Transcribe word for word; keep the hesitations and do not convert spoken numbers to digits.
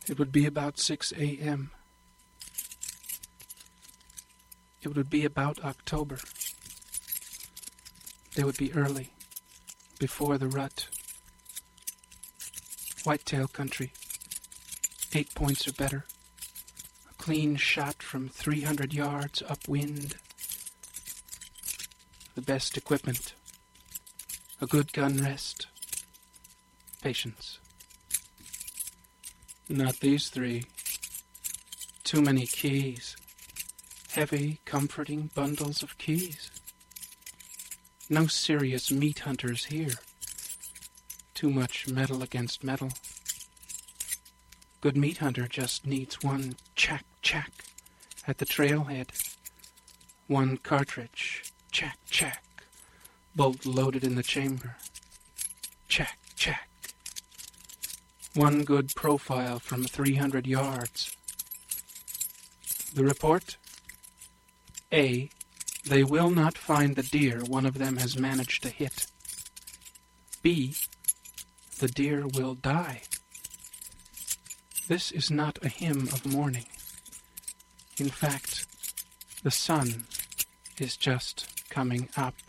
It would be about six a.m. It would be about October. They would be early, before the rut. Whitetail country. Eight points or better. A clean shot from three hundred yards upwind. The best equipment. A good gun rest. Patience. Not these three. Too many keys. Heavy, comforting bundles of keys. No serious meat hunters here. Too much metal against metal. Good meat hunter just needs one chack chack at the trailhead. One cartridge, chack chack, bolt loaded in the chamber. Chack chack. One good profile from three hundred yards. The report? A. They will not find the deer one of them has managed to hit. B. The deer will die. This is not a hymn of mourning. In fact, the sun is just coming up.